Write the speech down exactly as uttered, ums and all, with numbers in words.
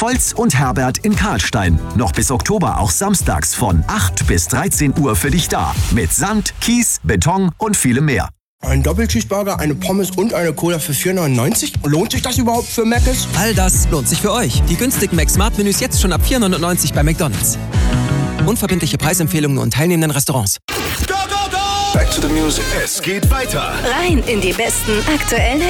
Volz und Herbert in Karlstein. Noch bis Oktober auch samstags von acht bis dreizehn Uhr für dich da. Mit Sand, Kies, Beton und vielem mehr. Ein Doppelcheeseburger, eine Pommes und eine Cola für vier neunundneunzig? Lohnt sich das überhaupt für Mc's? All das lohnt sich für euch. Die günstigen Mac-Smart-Menüs jetzt schon ab vier neunundneunzig bei McDonald's. Unverbindliche Preisempfehlungen und teilnehmenden Restaurants. Go, go, go! Back to the music. Es geht weiter. Rein in die besten aktuellen